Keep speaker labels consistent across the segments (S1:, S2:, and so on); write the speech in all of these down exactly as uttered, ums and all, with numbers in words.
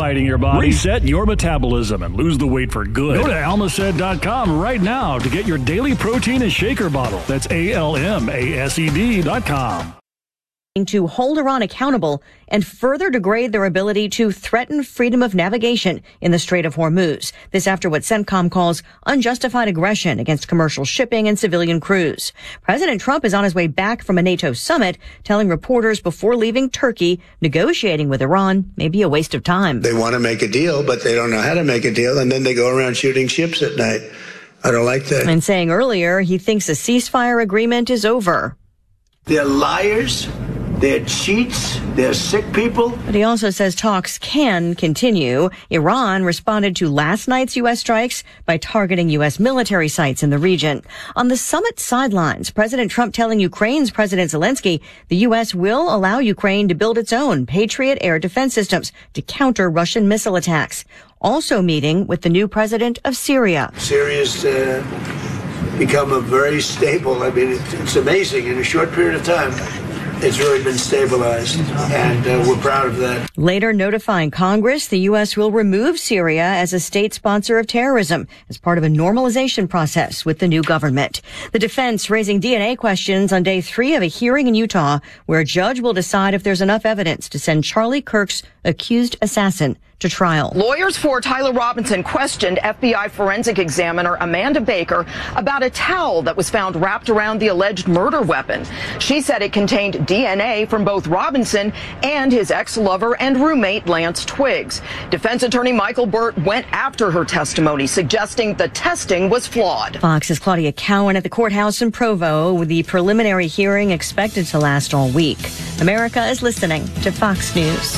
S1: dieting your body, reset your metabolism, and lose the weight for good. Go to almased dot com right now to get your daily protein and shaker bottle. That's A L M A S E D dot com.
S2: To hold Iran accountable and further degrade their ability to threaten freedom of navigation in the Strait of Hormuz. This after what CENTCOM calls unjustified aggression against commercial shipping and civilian crews. President Trump is on his way back from a NATO summit, telling reporters before leaving Turkey, negotiating with Iran may be a waste of time.
S3: They want to make a deal, but they don't know how to make a deal, and then they go around shooting ships at night. I don't like that.
S2: And saying earlier he thinks a ceasefire agreement is over.
S3: They're liars. They're cheats. They're sick people.
S2: But he also says talks can continue. Iran responded to last night's U S strikes by targeting U S military sites in the region. On the summit sidelines, President Trump telling Ukraine's President Zelensky the U S will allow Ukraine to build its own Patriot air defense systems to counter Russian missile attacks. Also meeting with the new president of Syria.
S3: Syria's uh, become a very stable, I mean, it's, it's amazing in a short period of time. It's really been stabilized, and uh, we're proud of that.
S2: Later notifying Congress the U S will remove Syria as a state sponsor of terrorism as part of a normalization process with the new government. The defense raising D N A questions on day three of a hearing in Utah where a judge will decide if there's enough evidence to send Charlie Kirk's accused assassin to trial.
S4: Lawyers for Tyler Robinson questioned F B I forensic examiner Amanda Baker about a towel that was found wrapped around the alleged murder weapon. She said it contained D N A from both Robinson and his ex-lover and roommate Lance Twiggs. Defense attorney Michael Burt went after her testimony, suggesting the testing was flawed.
S2: Fox's Claudia Cowan at the courthouse in Provo with the preliminary hearing expected to last all week. America is listening to Fox News.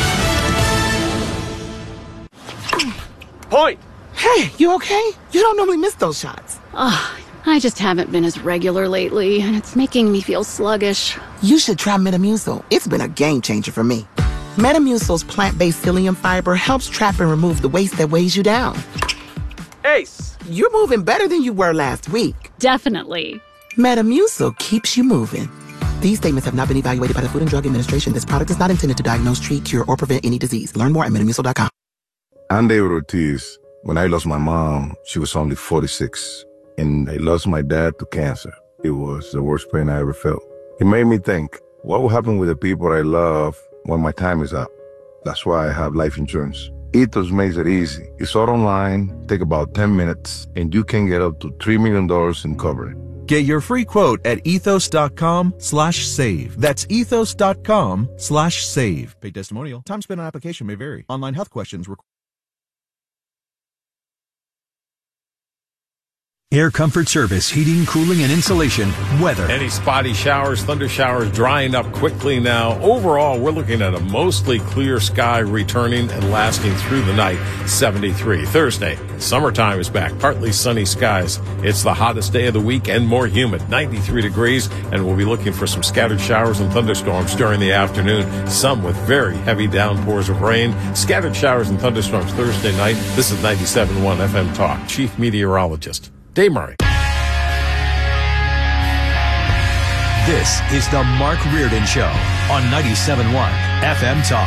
S5: Point.
S6: Hey, you okay? You don't normally miss those shots.
S7: Oh, I just haven't been as regular lately, and it's making me feel sluggish.
S6: You should try Metamucil. It's been a game changer for me. Metamucil's plant-based psyllium fiber helps trap and remove the waste that weighs you down.
S5: Ace.
S6: You're moving better than you were last week.
S7: Definitely.
S6: Metamucil keeps you moving. These statements have not been evaluated by the Food and Drug Administration. This product is not intended to diagnose, treat, cure, or prevent any disease. Learn more at metamucil dot com.
S8: I'm David Ortiz. When I lost my mom, she was only forty-six, and I lost my dad to cancer. It was the worst pain I ever felt. It made me think, what will happen with the people I love when my time is up? That's why I have life insurance. Ethos makes it easy. It's all online, take about ten minutes, and you can get up to three million dollars in coverage.
S9: Get your free quote at ethos.com slash save. That's ethos.com slash save. Paid testimonial. Time spent on application may vary. Online health questions require.
S1: Air Comfort Service, heating, cooling, and insulation, weather.
S10: Any spotty showers, thunder showers drying up quickly now. Overall, we're looking at a mostly clear sky returning and lasting through the night. seventy-three. Thursday, summertime is back. Partly sunny skies. It's the hottest day of the week and more humid. ninety-three degrees, and we'll be looking for some scattered showers and thunderstorms during the afternoon. Some with very heavy downpours of rain. Scattered showers and thunderstorms Thursday night. This is ninety-seven point one F M Talk. Chief Meteorologist Dave Murray.
S1: This is the Mark Reardon Show on ninety-seven point one F M Talk.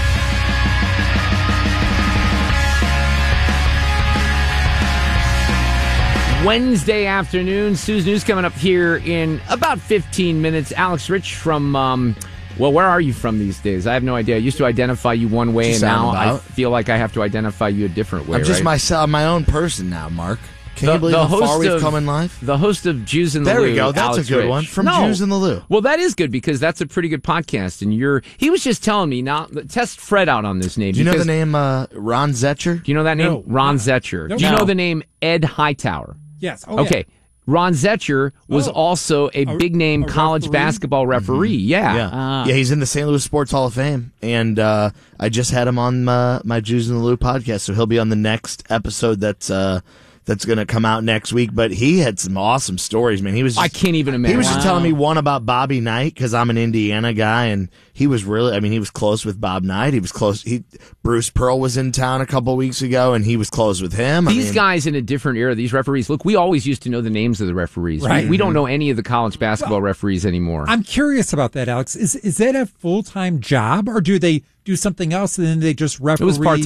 S11: Wednesday afternoon, Sue's News coming up here in about fifteen minutes. Alex Rich from, um, well, where are you from these days? I have no idea. I used to identify you one way, and now I feel like I have to identify you a different way.
S12: I'm just
S11: right?
S12: myself, my own person now, Mark. Can
S11: the,
S12: you believe how far we've come in life?
S11: The host of Jews in the
S12: there
S11: Lou.
S12: There we go. That's
S11: Alex
S12: a good
S11: Rich.
S12: one. From
S11: no.
S12: Jews in the Lou.
S11: Well, that is good because that's a pretty good podcast. And you're. He was just telling me now. Test Fred out on this name.
S12: Do you know the name uh, Ron Zetcher?
S11: Do you know that name?
S13: No.
S11: Ron Zetcher.
S13: No.
S11: Do you
S13: No.
S11: know the name Ed Hightower?
S13: Yes. Oh,
S11: okay.
S13: Yeah.
S11: Ron Zetcher was
S13: oh.
S11: also a, a big name a college referee? basketball referee. Mm-hmm. Yeah.
S12: Yeah. Uh, yeah, he's in the Saint Louis Sports Hall of Fame. And uh, I just had him on uh, my Jews in the Lou podcast, so he'll be on the next episode that's uh, that's going to come out next week. But he had some awesome stories, man. He was just,
S11: I can't even imagine.
S12: He was
S11: wow.
S12: just telling me one about Bobby Knight because I'm an Indiana guy, and he was really, I mean, he was close with Bob Knight. He was close. He Bruce Pearl was in town a couple of weeks ago, and he was close with him.
S11: These
S12: I mean,
S11: guys in a different era, these referees, look, we always used to know the names of the referees.
S13: Right.
S11: We, we don't know any of the college basketball well, referees anymore.
S13: I'm curious about that, Alex. Is is that a full-time job, or do they do something else and then they just referee?
S11: It was part-time.